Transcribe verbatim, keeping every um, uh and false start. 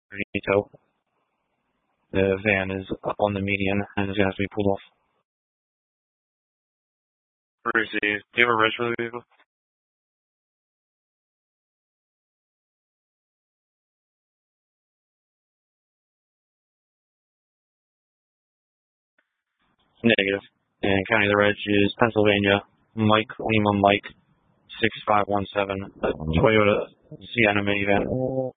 Vito. The van is up on the median and is going to have to be pulled off. Receive. Do you have a reg for the vehicle? Negative. And county of the reg is Pennsylvania, Mike Lima Mike six five one seven, Toyota Sienna minivan.